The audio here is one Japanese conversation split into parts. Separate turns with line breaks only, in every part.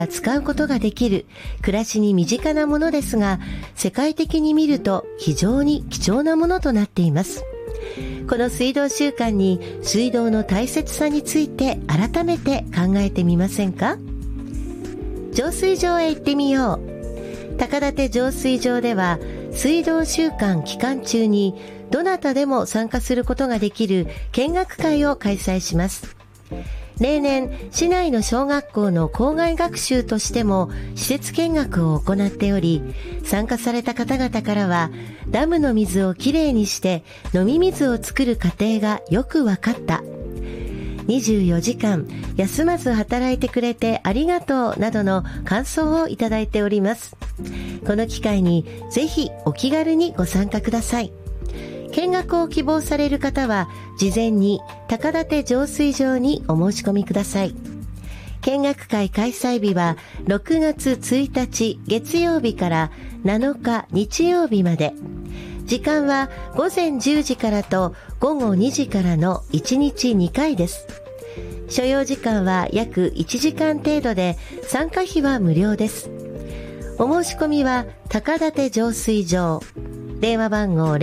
使うことができる暮らしに身近なものですが、世界的に見ると非常に貴重なものとなっています。この水道習慣に水道の大切さについて改めて考えてみませんか？浄水場へ行ってみよう。高館浄水場では水道習慣期間中にどなたでも参加することができる見学会を開催します。例年、市内の小学校の校外学習としても施設見学を行っており、参加された方々からは、ダムの水をきれいにして飲み水を作る過程がよく分かった。24時間休まず働いてくれてありがとうなどの感想をいただいております。この機会にぜひお気軽にご参加ください。見学を希望される方は事前に高館浄水場にお申し込みください。見学会開催日は6月1日月曜日から7日日曜日まで。時間は午前10時からと午後2時からの1日2回です。所要時間は約1時間程度で参加費は無料です。お申し込みは高館浄水場。電話番号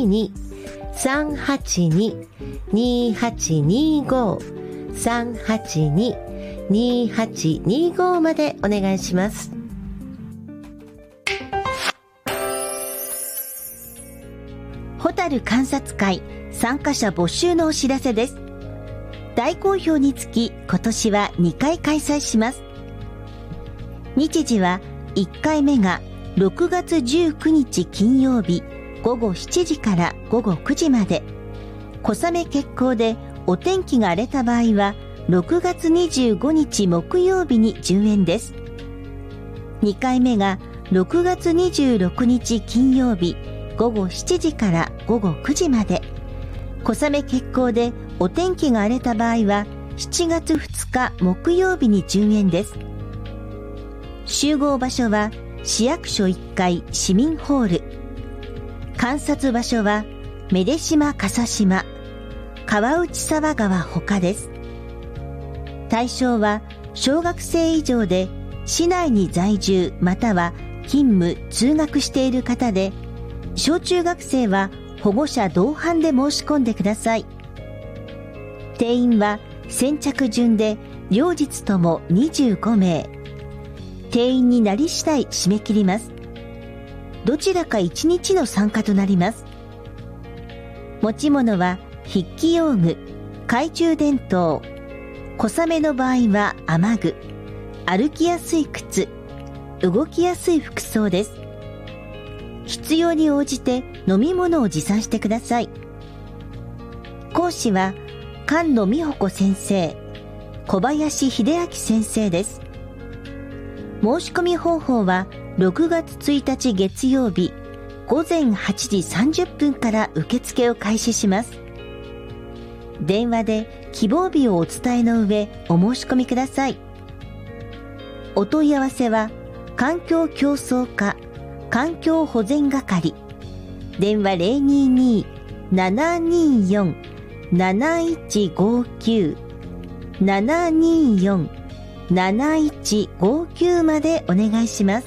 022-382-2825 382-2825 までお願いします。
ホタル観察会参加者募集のお知らせです。大好評につき今年は2回開催します。日時は1回目が6月19日金曜日午後7時から午後9時まで。小雨決行でお天気が荒れた場合は6月25日木曜日に順延です。2回目が6月26日金曜日午後7時から午後9時まで。小雨決行でお天気が荒れた場合は7月2日木曜日に順延です。集合場所は市役所1階市民ホール。観察場所は愛島笠島、川内沢川他です。対象は小学生以上で市内に在住または勤務・通学している方で、小中学生は保護者同伴で申し込んでください。定員は先着順で両日とも25名。定員になり次第締め切ります。どちらか1日の参加となります。持ち物は筆記用具、懐中電灯、小雨の場合は雨具、歩きやすい靴、動きやすい服装です。必要に応じて飲み物を持参してください。講師は菅野美穂子先生、小林秀明先生です。申し込み方法は6月1日月曜日午前8時30分から受付を開始します。電話で希望日をお伝えの上お申し込みください。お問い合わせは環境競争課環境保全係、電話 022-724-7159 724-7159 までお願いします。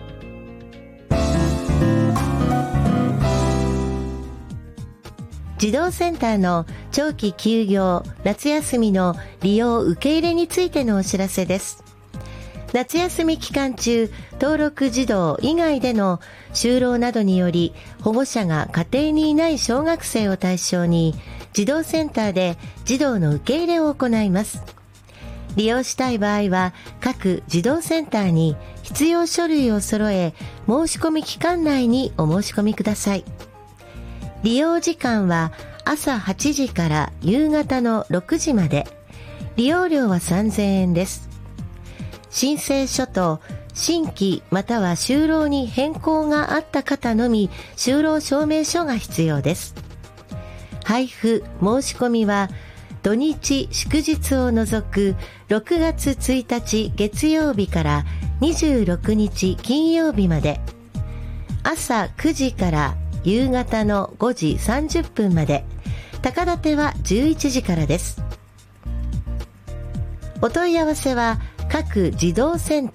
児童センターの長期休業、夏休みの利用受け入れについてのお知らせです。夏休み期間中、登録児童以外での就労などにより保護者が家庭にいない小学生を対象に児童センターで児童の受け入れを行います。利用したい場合は各児童センターに必要書類を揃え、申し込み期間内にお申し込みください。利用時間は朝8時から夕方の6時まで。利用料は3000円です。申請書と新規または就労に変更があった方のみ就労証明書が必要です。配布申し込みは土日祝日を除く6月1日月曜日から26日金曜日まで。朝9時から夕方の5時30分まで。高館は11時からです。お問い合わせは各児童セン